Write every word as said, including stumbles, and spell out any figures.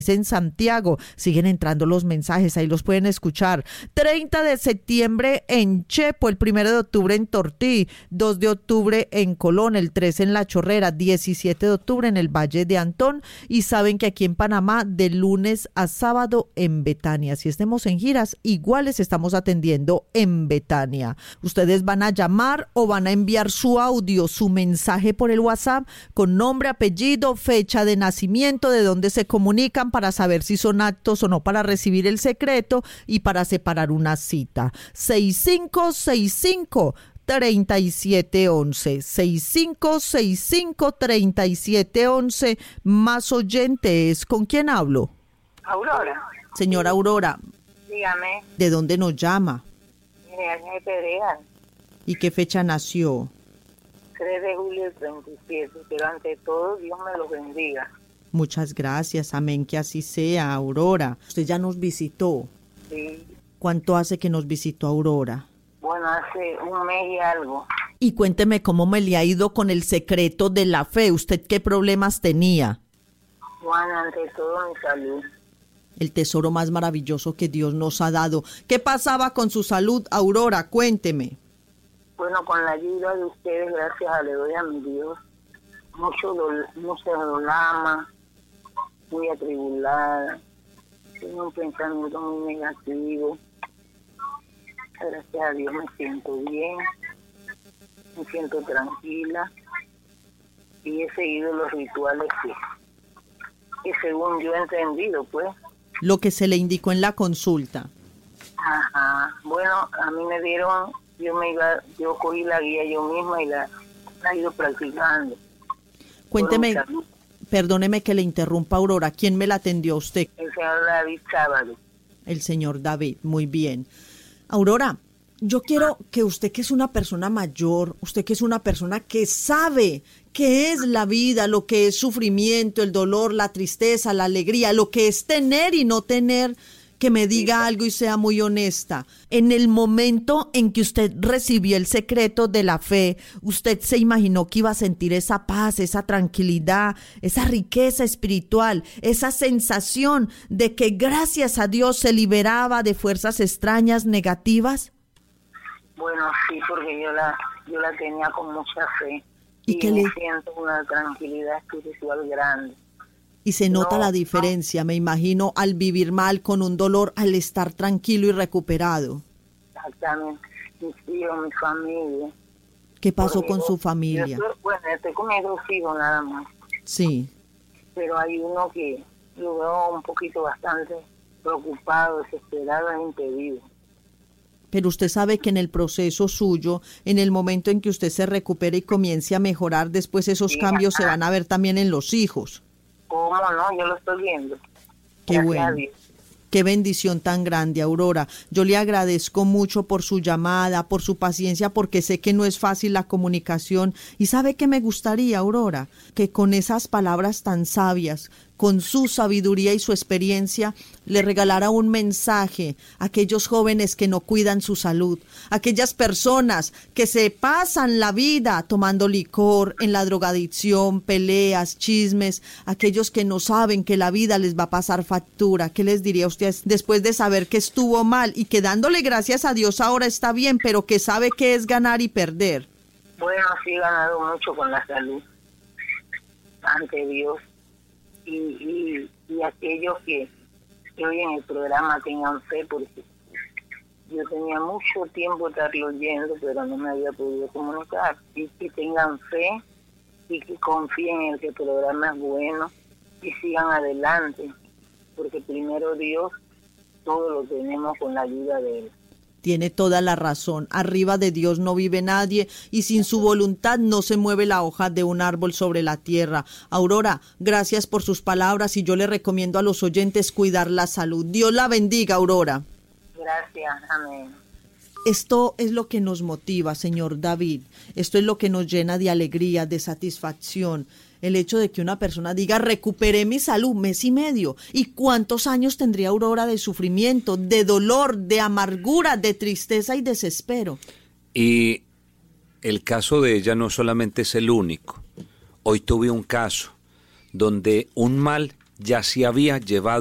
en Santiago. Siguen entrando los mensajes, ahí los pueden escuchar. treinta de septiembre en Chepo, el primero de octubre en Tortí, dos de octubre en Colón, el tres en La Chorrera, diecisiete de octubre en el Valle de Antón, y saben que aquí en Panamá de lunes a sábado en Betania. Si estemos en giras, igual les estamos atendiendo en Betania. Ustedes van a llamar o van a enviar su audio, su mensaje por el WhatsApp con nombre, apellido, fecha de nacimiento, de dónde se comunican, para saber si son aptos o no para recibir el secreto y para separar una cita. seis cinco seis cinco, tres siete uno uno. seis cinco seis cinco, tres siete uno uno. Más oyentes. ¿Con quién hablo? Aurora. Señora Aurora. Dígame. ¿De dónde nos llama? Mire, Ángel Perea. ¿Y qué fecha nació? tres de julio del treinta y siete. Pero ante todo, Dios me los bendiga. Muchas gracias, amén, que así sea, Aurora. Usted ya nos visitó. Sí. ¿Cuánto hace que nos visitó Aurora? Bueno, hace un mes y algo. Y cuénteme cómo me le ha ido con el secreto de la fe. ¿Usted qué problemas tenía? Juan, ante todo mi salud. El tesoro más maravilloso que Dios nos ha dado. ¿Qué pasaba con su salud, Aurora? Cuénteme. Bueno, con la ayuda de ustedes, gracias le doy a mi Dios. Mucho dol mucha dolama, muy atribulada, tengo un pensamiento muy negativo. Gracias a Dios me siento bien, me siento tranquila y he seguido los rituales que, que según yo he entendido, pues. Lo que se le indicó en la consulta. Ajá. Bueno, a mí me dieron, yo me iba, yo cogí la guía yo misma y la, la he ido practicando. Cuénteme, perdóneme que le interrumpa, Aurora. ¿Quién me la atendió a usted? El señor David Sábado. El señor David, muy bien. Aurora, yo quiero que usted, que es una persona mayor, usted que es una persona que sabe qué es la vida, lo que es sufrimiento, el dolor, la tristeza, la alegría, lo que es tener y no tener, que me diga algo y sea muy honesta. En el momento en que usted recibió el secreto de la fe, ¿usted se imaginó que iba a sentir esa paz, esa tranquilidad, esa riqueza espiritual, esa sensación de que gracias a Dios se liberaba de fuerzas extrañas, negativas? Bueno, sí, porque yo la yo la tenía con mucha fe. Y, y que me le... siento una tranquilidad espiritual grande. Y se nota no, la diferencia, me imagino, al vivir mal, con un dolor, al estar tranquilo y recuperado. Exactamente. Mis hijos, mi familia. ¿Qué pasó Porque con yo, su familia? Yo, bueno, estoy con mis dos hijos nada más. Sí. Pero hay uno que lo veo un poquito bastante preocupado, desesperado e impedido. Pero usted sabe que en el proceso suyo, en el momento en que usted se recupere y comience a mejorar, después esos sí, cambios ajá. se van a ver también en los hijos. ¿Cómo no? Yo lo estoy viendo. Qué Gracias bueno. Qué bendición tan grande, Aurora. Yo le agradezco mucho por su llamada, por su paciencia, porque sé que no es fácil la comunicación. Y sabe que me gustaría, Aurora, que con esas palabras tan sabias, con su sabiduría y su experiencia, le regalara un mensaje a aquellos jóvenes que no cuidan su salud, a aquellas personas que se pasan la vida tomando licor, en la drogadicción, peleas, chismes, aquellos que no saben que la vida les va a pasar factura. ¿Qué les diría usted después de saber que estuvo mal y que dándole gracias a Dios ahora está bien, pero que sabe qué es ganar y perder? Bueno, sí he ganado mucho con la salud, ante Dios. Y, y, y aquellos que, que hoy en el programa tengan fe, porque yo tenía mucho tiempo estarlo oyendo, pero no me había podido comunicar. Y que tengan fe y que confíen en que el programa es bueno y sigan adelante, porque primero Dios, todo lo tenemos con la ayuda de Él. Tiene toda la razón. Arriba de Dios no vive nadie y sin su voluntad no se mueve la hoja de un árbol sobre la tierra. Aurora, gracias por sus palabras y yo le recomiendo a los oyentes cuidar la salud. Dios la bendiga, Aurora. Gracias, amén. Esto es lo que nos motiva, señor David. Esto es lo que nos llena de alegría, de satisfacción. El hecho de que una persona diga, recuperé mi salud, mes y medio. ¿Y cuántos años tendría Aurora de sufrimiento, de dolor, de amargura, de tristeza y desespero? Y el caso de ella no solamente es el único. Hoy tuve un caso donde un mal ya se había llevado